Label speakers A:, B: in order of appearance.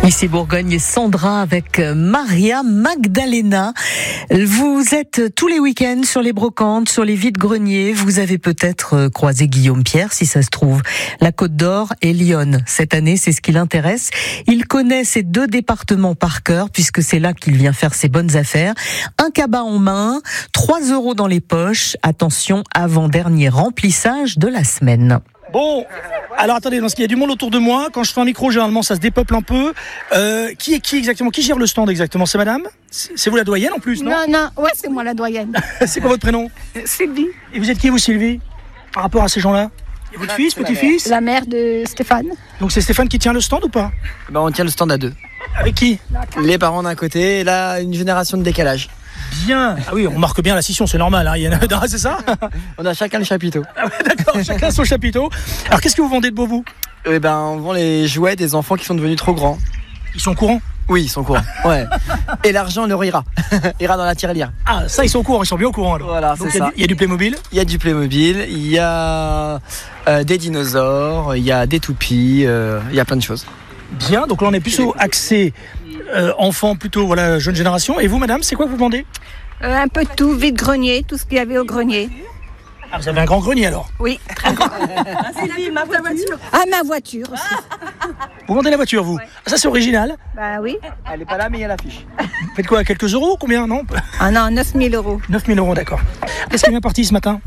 A: Ici Bourgogne et Sandra avec Maria Magdalena. Vous êtes tous les week-ends sur les brocantes, sur les vides-greniers. Vous avez peut-être croisé Guillaume Pierre, si ça se trouve. La Côte d'Or et Lyon. Cette année, c'est ce qui l'intéresse. Il connaît ces deux départements par cœur, puisque c'est là qu'il vient faire ses bonnes affaires. Un cabas en main, 3 € dans les poches. Attention, avant-dernier remplissage de la semaine.
B: Bon, alors attendez, parce qu'il y a du monde autour de moi. Quand je fais un micro, généralement, ça se dépeuple un peu. Qui est qui exactement? Qui gère le stand exactement? C'est madame? C'est vous la doyenne en plus, non?
C: Non, ouais, c'est moi la doyenne.
B: C'est quoi votre prénom?
C: Sylvie.
B: Et vous êtes qui, vous, Sylvie? Par rapport à ces gens-là? Et votre fils, petit-fils?
C: La mère de Stéphane.
B: Donc c'est Stéphane qui tient le stand ou pas?
D: On tient le stand à 2.
B: Avec qui?
D: Les parents d'un côté et là, une génération de décalage.
B: Bien. Ah oui, on marque bien la scission, c'est normal. Hein. C'est ça?
D: On a chacun le chapiteau.
B: Ah ouais, d'accord, chacun son chapiteau. Alors qu'est-ce que vous vendez de beau, vous?
D: On vend les jouets des enfants qui sont devenus trop grands.
B: Ils sont au courant?
D: Oui, ils sont au courant. Ouais. Et l'argent leur ira. Ira dans la tirelire.
B: Ah, ça, ils sont au courant, ils sont bien au courant alors.
D: Voilà,
B: donc
D: c'est ça.
B: Il y a du Playmobil?
D: Il y a du Playmobil, il y a des dinosaures, il y a des toupies, il y a plein de choses.
B: Bien, donc là on est plus au accès enfant, plutôt voilà, jeune génération. Et vous, madame, c'est quoi que vous vendez?
C: Un peu de tout, vide-grenier, tout ce qu'il y avait au grenier.
B: Ah, vous avez un grand grenier alors?
C: Oui, très grand.
E: Sylvie, ma voiture.
C: Ah, ma voiture aussi.
B: Vous vendez la voiture, vous? Ah, ça, c'est original.
C: Bah oui.
D: Elle est pas là, mais il y a l'affiche.
B: Faites quoi? Quelques euros? Combien? Non?
C: Ah non, 9 000 €.
B: 9 000 €, d'accord. Qu'est-ce qui est bien parti ce matin?